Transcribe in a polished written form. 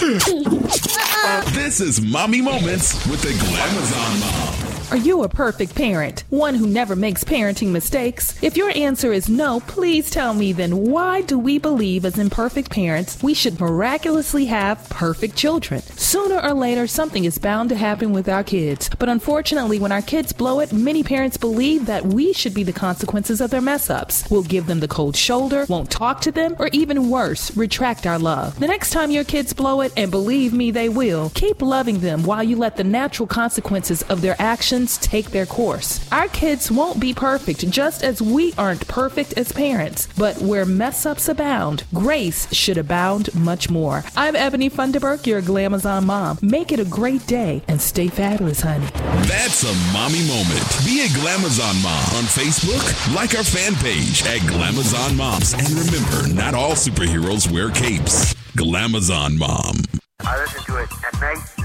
This is Mommy Moments with the Glamazon Mom. Are you a perfect parent? One who never makes parenting mistakes? If your answer is no, please tell me then why do we believe as imperfect parents we should miraculously have perfect children? Sooner or later, something is bound to happen with our kids. But unfortunately, when our kids blow it, many parents believe that we should be the consequences of their mess-ups. We'll give them the cold shoulder, won't talk to them, or even worse, retract our love. The next time your kids blow it, and believe me, they will, keep loving them while you let the natural consequences of their actions take their course. Our kids won't be perfect, just as we aren't perfect as parents. But where mess-ups abound, grace should abound much more. I'm Ebony Funderburk, your Glamazon mom. Make it a great day and stay fabulous, honey. That's a mommy moment. Be a Glamazon mom on Facebook. Like our fan page at Glamazon Moms. And remember, not all superheroes wear capes. Glamazon Mom. I listen to it at night.